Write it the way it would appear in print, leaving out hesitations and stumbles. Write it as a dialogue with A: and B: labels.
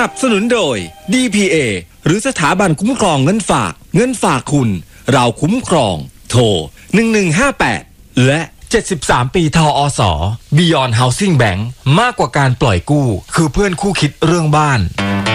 A: นับสนุนโดย DPA หรือสถาบันคุ้มครองเงินฝากคุณเราคุ้มครองโทร1158และ73 ปีทอส Beyond Housing Bank มากกว่าการปล่อยกู้คือเพื่อนคู่คิดเรื่องบ้าน